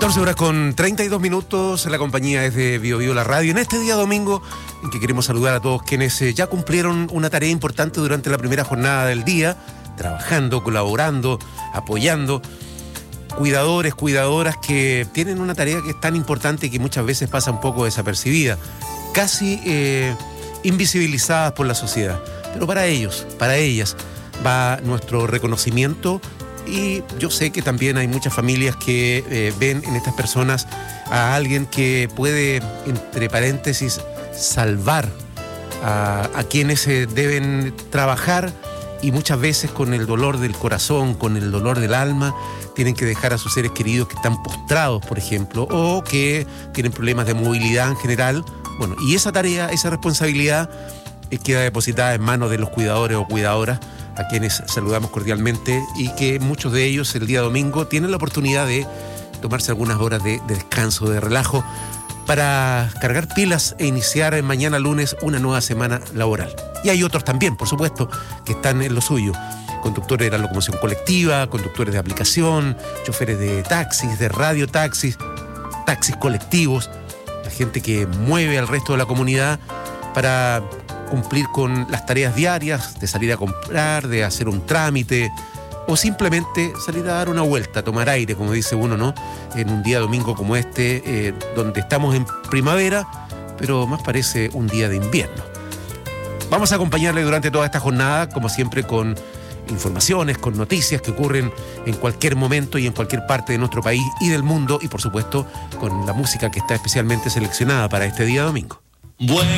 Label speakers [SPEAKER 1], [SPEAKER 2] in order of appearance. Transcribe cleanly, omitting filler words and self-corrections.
[SPEAKER 1] 11:32, la compañía es de Bio Bio, la radio, en este día domingo en que queremos saludar a todos quienes ya cumplieron una tarea importante durante la primera jornada del día, trabajando, colaborando, apoyando, cuidadores, cuidadoras que tienen una tarea que es tan importante y que muchas veces pasa un poco desapercibida, casi invisibilizadas por la sociedad. Pero para ellos, para ellas, va nuestro reconocimiento. Y yo sé que también hay muchas familias que ven en estas personas a alguien que puede, entre paréntesis, salvar a quienes deben trabajar y muchas veces con el dolor del corazón, con el dolor del alma, tienen que dejar a sus seres queridos que están postrados, por ejemplo, o que tienen problemas de movilidad en general. Bueno, y esa tarea, esa responsabilidad queda depositada en manos de los cuidadores o cuidadoras, a quienes saludamos cordialmente y que muchos de ellos el día domingo tienen la oportunidad de tomarse algunas horas de descanso, de relajo, para cargar pilas e iniciar mañana lunes una nueva semana laboral. Y hay otros también, por supuesto, que están en lo suyo. Conductores de la locomoción colectiva, conductores de aplicación, choferes de taxis, de radiotaxis, taxis colectivos, la gente que mueve al resto de la comunidad para cumplir con las tareas diarias, de salir a comprar, de hacer un trámite o simplemente salir a dar una vuelta, a tomar aire, como dice uno, ¿no? En un día domingo como este, donde estamos en primavera, pero más parece un día de invierno. Vamos a acompañarle durante toda esta jornada, como siempre, con informaciones, con noticias que ocurren en cualquier momento y en cualquier parte de nuestro país y del mundo, y por supuesto con la música que está especialmente seleccionada para este día domingo.
[SPEAKER 2] Bueno.